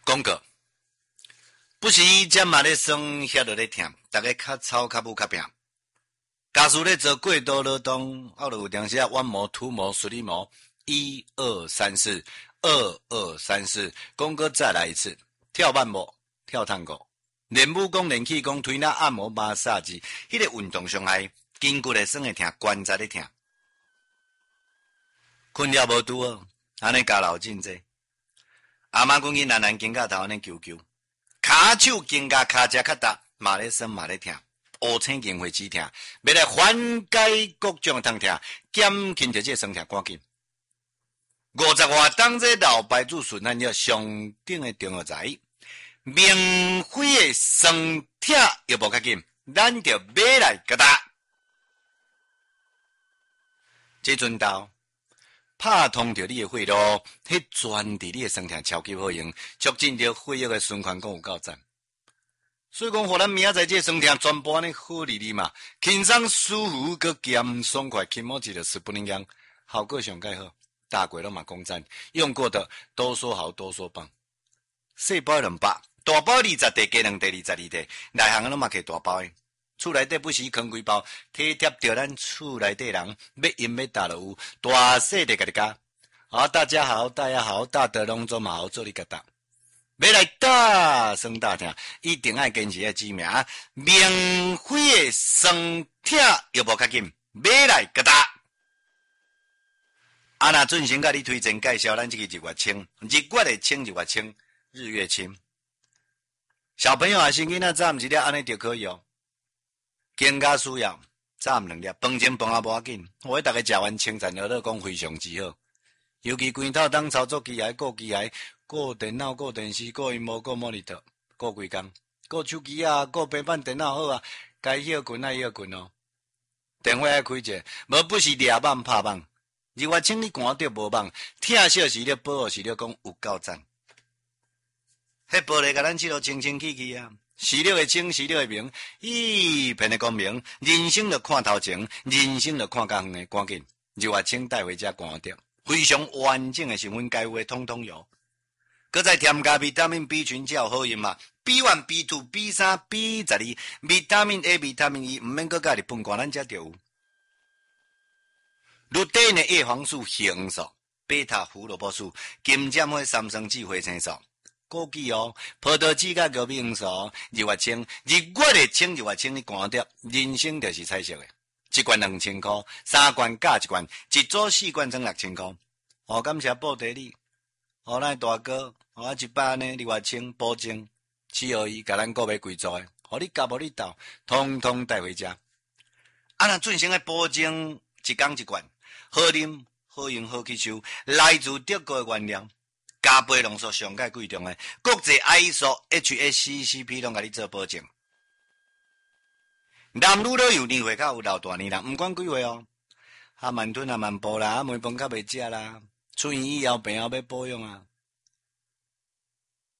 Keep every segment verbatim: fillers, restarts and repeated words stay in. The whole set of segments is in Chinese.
广告，不是针嘛咧酸，遐落咧疼，大家较操较武较拼。家属咧做过度劳动，啊，就有当时啊弯膜、涂膜、水力膜，一二三四，二二三四，讲过再来一次，跳慢步、跳探戈、练武功、练气功、推拿、按摩、马杀鸡，迄、那个运动伤害，筋骨咧酸会疼，关节咧疼，困了无拄好，安尼加老真济。阿妈讲囡仔咱肩胛头安尼揪揪，骹手肩胛骹只较大，嘛咧酸嘛咧疼，乌青筋会止疼，要来缓解各种痛痛，减轻着这酸痛赶紧。五十外当这老牌子顺咱了上顶的中药材，免费的酸痛药物较紧，咱着买来给他。这阵到。拍通着你的血路，迄专伫你的身体超级好用，促进着血液的循环，讲有够赞。所以讲，互咱明仔载这身体全部安尼好哩哩嘛，轻松舒服，佮咸爽快，轻摸一个是不能样，效果上盖好。大鬼拢嘛讲赞，用过的都说好，都说棒。细包两百，大包二十地，加两地二十二地，内行拢嘛摕大包的。厝内底不时扛几包，体贴着咱厝内底人，要饮要打就有，大细的甲你加。好，大家好，大家好，大德拢做嘛好，做你个答。要来大声大听，一定要坚持个知名，免费的酸痛药物较紧，买来个答。啊，那准先甲你推荐介绍咱这个日月清，日月的清日月清，日月清。小朋友啊，先囡仔早毋一粒安尼就可以哦。更加需要早两粒，饭前饭后无要紧。我大家食完清晨喝了讲非常之好，尤其规套当操作机械、顾机械、顾电脑、顾电视、顾荧幕、顾 monitor、顾规工、顾手机啊、顾平板电脑好啊，该休困爱休困哦。电话爱开者，无不是掠网拍网。日月清你赶着无网，疼惜时了保护时了讲有够赞。迄玻璃甲咱即落清清气气啊！时了会清，时了会明，一片的光明。人生就看头前，人生就看较远的，赶紧日月清带回家赶掉，非常完整的成分该有的统统有。搁再添加维他命 B 群才有好用嘛 ，B 一、B 二、B 三、B 十二，维他命 A、维他命 E， 毋免搁加入饭罐，咱才着有。绿底的叶黄素、红素、贝塔胡萝卜素、金针花、三生子、花青素。枸杞哦，葡萄籽甲高米黄素，日月清，日月的清日月清，你赶掉，人生就是彩色的。一罐两千块，三罐加一罐，一组四罐装六千块。哦，感谢布袋里，哦，咱大哥，哦，一百呢日月清保证，七二一，甲咱个买贵做的，互你夹无你斗，通通带回家。啊，那准生的保证一缸一罐，好啉、好用、好吸收，来自德国的原料。加倍浓缩上界贵重的，国际 I S O H A C C P 拢甲你做保证。男女老幼年岁较有老大年人，毋管几岁哦。啊，慢吞啊，慢步啦，啊，梅饭较袂食啦，出院以后病后要保养啊，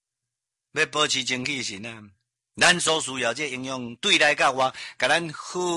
要保持精气神啊。咱所需要这营养对内甲外，甲咱好。